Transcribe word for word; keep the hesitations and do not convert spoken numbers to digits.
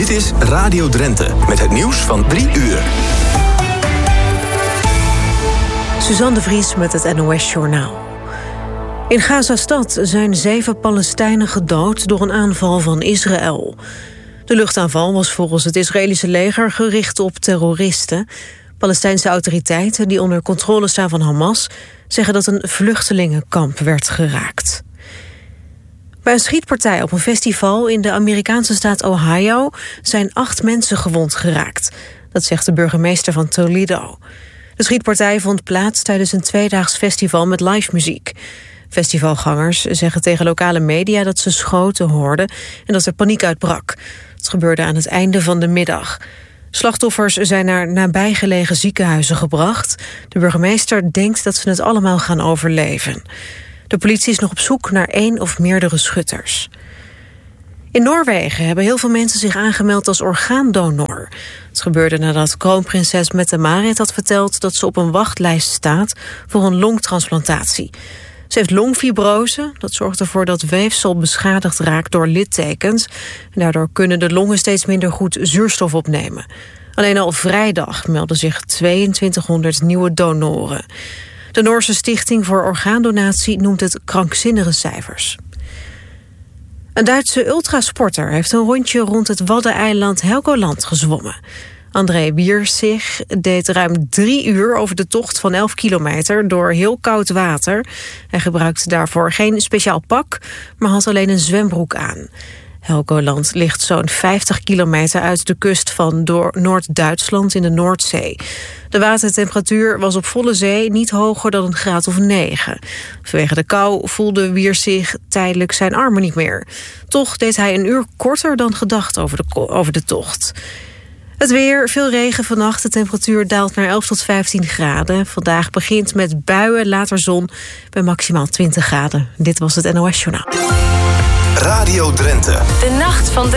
Dit is Radio Drenthe met het nieuws van drie uur. Suzanne de Vries met het N O S-journaal. In Gaza-stad zijn zeven Palestijnen gedood door een aanval van Israël. De luchtaanval was volgens het Israëlische leger gericht op terroristen. Palestijnse autoriteiten die onder controle staan van Hamas zeggen dat een vluchtelingenkamp werd geraakt. Bij een schietpartij op een festival in de Amerikaanse staat Ohio zijn acht mensen gewond geraakt. Dat zegt de burgemeester van Toledo. De schietpartij vond plaats tijdens een tweedaags festival met live muziek. Festivalgangers zeggen tegen lokale media dat ze schoten hoorden en dat er paniek uitbrak. Het gebeurde aan het einde van de middag. Slachtoffers zijn naar nabijgelegen ziekenhuizen gebracht. De burgemeester denkt dat ze het allemaal gaan overleven. De politie is nog op zoek naar één of meerdere schutters. In Noorwegen hebben heel veel mensen zich aangemeld als orgaandonor. Het gebeurde nadat kroonprinses Mette-Marit had verteld dat ze op een wachtlijst staat voor een longtransplantatie. Ze heeft longfibrose, dat zorgt ervoor dat weefsel beschadigd raakt door littekens. En daardoor kunnen de longen steeds minder goed zuurstof opnemen. Alleen al vrijdag melden zich tweeëntwintighonderd nieuwe donoren. De Noorse Stichting voor Orgaandonatie noemt het krankzinnige cijfers. Een Duitse ultrasporter heeft een rondje rond het Waddeneiland Helgoland gezwommen. André Wiersig deed ruim drie uur over de tocht van elf kilometer door heel koud water. Hij gebruikte daarvoor geen speciaal pak, maar had alleen een zwembroek aan. Helgoland ligt zo'n vijftig kilometer uit de kust van Noord-Duitsland in de Noordzee. De watertemperatuur was op volle zee niet hoger dan een graad of negen. Vanwege de kou voelde Wiersig tijdelijk zijn armen niet meer. Toch deed hij een uur korter dan gedacht over de, over de tocht. Het weer, veel regen vannacht. De temperatuur daalt naar elf tot vijftien graden. Vandaag begint met buien, later zon bij maximaal twintig graden. Dit was het N O S-journaal. Radio Drenthe. De nacht van